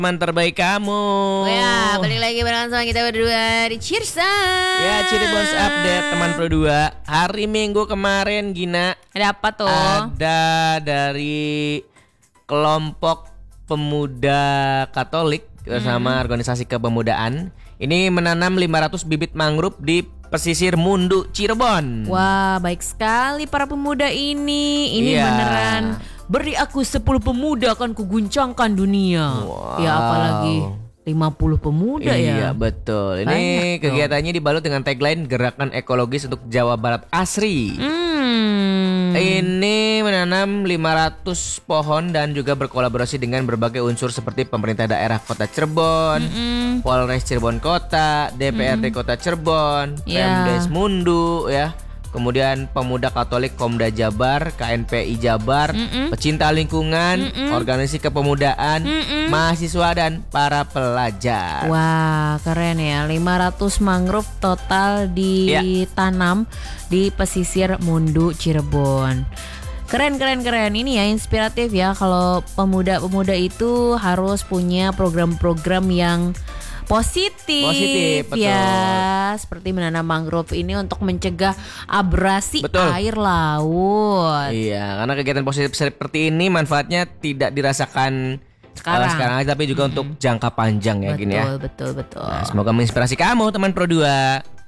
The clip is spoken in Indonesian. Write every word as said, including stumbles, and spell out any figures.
Teman terbaik kamu. Ya, balik lagi bareng sama kita berdua di Cheersan. Ya, Cirebons Update teman Pro dua. Hari Minggu kemarin Gina, Ada apa tuh? ada dari kelompok pemuda Katolik bersama Hmm. organisasi kepemudaan. Ini menanam lima ratus bibit mangrove di pesisir Mundu Cirebon. Wah, baik sekali para pemuda ini. Ini Iya. beneran beri aku sepuluh pemuda akan kuguncangkan dunia. Wow. Ya apalagi lima puluh pemuda Iya ya. betul. Ini Banyak kegiatannya dibalut dengan tagline Gerakan Ekologis untuk Jawa Barat Asri. Hmm. Ini menanam lima ratus pohon dan juga berkolaborasi dengan berbagai unsur seperti pemerintah daerah Kota Cirebon, Mm-mm. Polres Cirebon Kota, D P R D Kota Cirebon, Ya. Pemdes Mundu ya. Kemudian Pemuda Katolik Komda Jabar, K N P I Jabar, Mm-mm. pecinta lingkungan, Mm-mm. organisasi kepemudaan, Mm-mm. mahasiswa dan para pelajar. Wah, keren ya. lima ratus mangrove total ditanam di pesisir Mundu Cirebon. Keren keren keren. Ini ya inspiratif ya, kalau pemuda-pemuda itu harus punya program-program yang positif, Positif, betul. ya, seperti menanam mangrove ini untuk mencegah abrasi Betul. air laut. Iya, karena kegiatan positif seperti ini manfaatnya tidak dirasakan Sekarang. uh, sekarang aja, tapi juga untuk jangka panjang ya, gini ya. Betul betul betul. Nah, semoga menginspirasi kamu teman Pro dua.